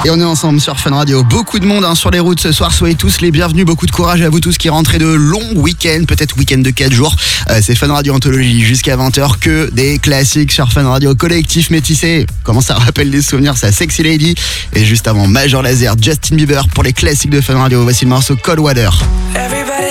Et on est ensemble sur Fun Radio. Beaucoup de monde sur les routes ce soir. Soyez tous les bienvenus. Beaucoup de courage à vous tous qui rentrez de longs week-ends, peut-être week-end de 4 jours. C'est Fun Radio Anthologie jusqu'à 20h. Que des classiques sur Fun Radio. Collectif Métissé. Comment ça rappelle des souvenirs, ça Sexy Lady. Et juste avant Major Lazer, Justin Bieber pour les classiques de Fun Radio. Voici le morceau Cold Water.